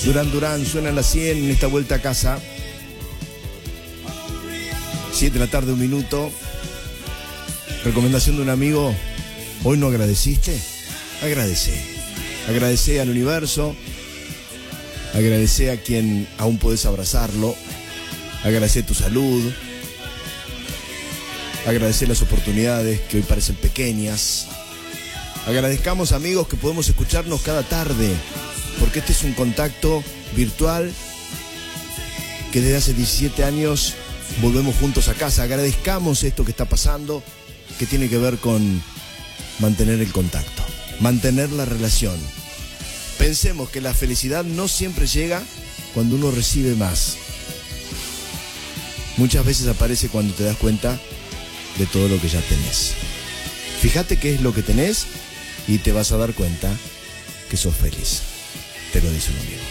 Durán Durán suena a las 100 en esta vuelta a casa. 7 de la tarde, 1 minuto. Recomendación de un amigo. ¿Hoy no agradeciste? Agradecé. Agradecé al universo. Agradecé a quien aún podés abrazarlo. Agradecé tu salud. Agradecé las oportunidades que hoy parecen pequeñas. Agradezcamos, amigos, que podemos escucharnos cada tarde, porque este es un contacto virtual que desde hace 17 años volvemos juntos a casa. Agradezcamos esto que está pasando, que tiene que ver con mantener el contacto, mantener la relación. Pensemos que la felicidad no siempre llega cuando uno recibe más. Muchas veces aparece cuando te das cuenta de todo lo que ya tenés. Fíjate qué es lo que tenés y te vas a dar cuenta que sos feliz. Te lo dice un amigo.